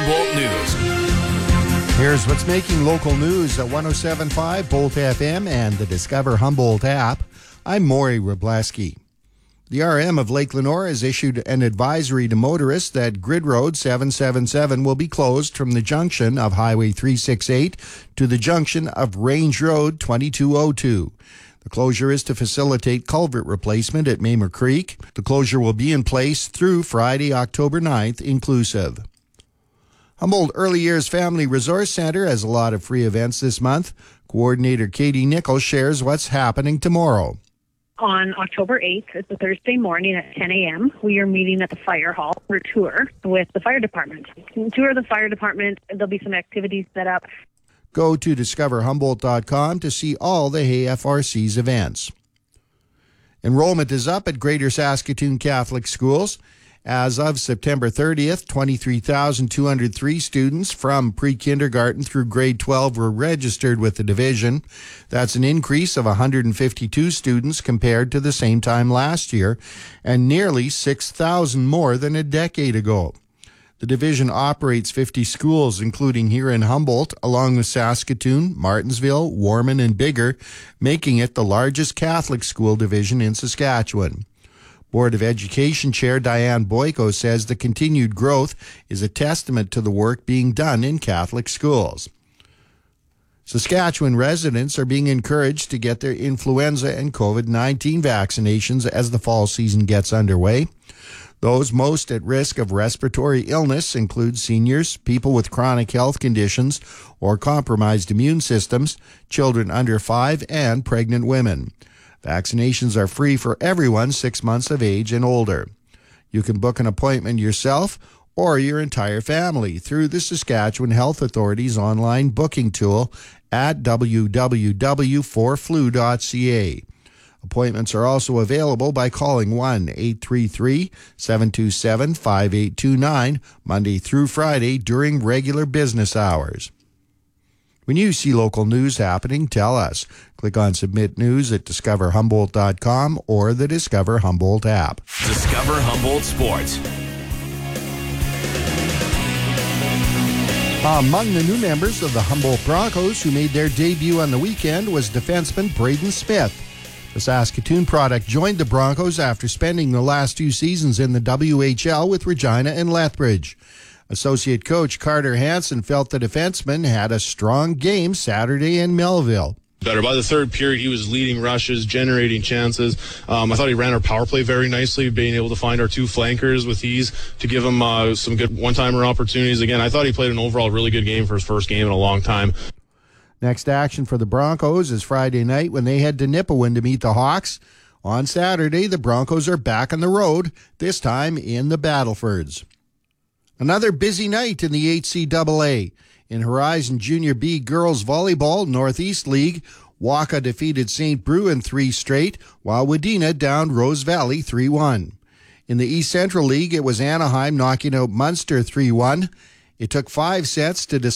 Humboldt News. Here's what's making local news at 107.5 Bolt FM and the Discover Humboldt app. I'm Maury Wrobleski. The RM of Lake Lenore has issued an advisory to motorists that Grid Road 777 will be closed from the junction of Highway 368 to the junction of Range Road 2202. The closure is to facilitate culvert replacement at Mamer Creek. The closure will be in place through Friday, October 9th, inclusive. Humboldt Early Years Family Resource Center has a lot of free events this month. Coordinator Katie Nichols shares what's happening tomorrow. On October 8th, it's a Thursday morning at 10 a.m., we are meeting at the fire hall for a tour with the fire department. Tour of the fire department, there'll be some activities set up. Go to discoverhumboldt.com to see all the HayFRC's events. Enrollment is up at Greater Saskatoon Catholic Schools. As of September 30th, 23,203 students from pre-kindergarten through grade 12 were registered with the division. That's an increase of 152 students compared to the same time last year, and nearly 6,000 more than a decade ago. The division operates 50 schools, including here in Humboldt, along with Saskatoon, Martensville, Warman, and Biggar, making it the largest Catholic school division in Saskatchewan. Board of Education Chair Diane Boyko says the continued growth is a testament to the work being done in Catholic schools. Saskatchewan residents are being encouraged to get their influenza and COVID-19 vaccinations as the fall season gets underway. Those most at risk of respiratory illness include seniors, people with chronic health conditions or compromised immune systems, children under 5, and pregnant women. Vaccinations are free for everyone 6 months of age and older. You can book an appointment yourself or your entire family through the Saskatchewan Health Authority's online booking tool at www.forflu.ca. Appointments are also available by calling 1-833-727-5829 Monday through Friday during regular business hours. When you see local news happening, tell us. Click on Submit News at discoverhumboldt.com or the Discover Humboldt app. Discover Humboldt Sports. Among the new members of the Humboldt Broncos who made their debut on the weekend was defenseman Braden Smith. The Saskatoon product joined the Broncos after spending the last 2 seasons in the WHL with Regina and Lethbridge. Associate coach Carter Hansen felt the defenseman had a strong game Saturday in Melville. Better. By the third period, he was leading rushes, generating chances. I thought he ran our power play very nicely, being able to find our 2 flankers with ease to give him some good one-timer opportunities. Again, I thought he played an overall really good game for his first game in a long time. Next action for the Broncos is Friday night when they head to Nipawin to meet the Hawks. On Saturday, the Broncos are back on the road, this time in the Battlefords. Another busy night in the HCAA. In Horizon Junior B Girls Volleyball Northeast League, Waka defeated St. Brew in 3 straight, while Wadena downed Rose Valley 3-1. In the East Central League, it was Anaheim knocking out Munster 3-1. It took 5 sets to decide